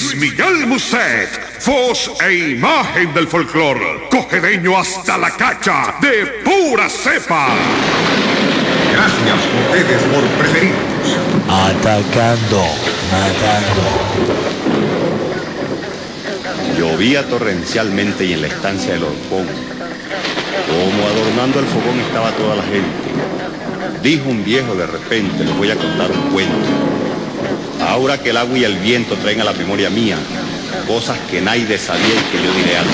Luis Miguel Musset, voz e imagen del folclor, cojedeño hasta la cacha, de pura cepa. Gracias ustedes por preferirnos. Atacando, matando. Llovía torrencialmente y en la estancia del horcón, como adornando el fogón estaba toda la gente. Dijo un viejo de repente: les voy a contar un cuento. Ahora que el agua y el viento traen a la memoria mía cosas que nadie sabía y que yo diré algo.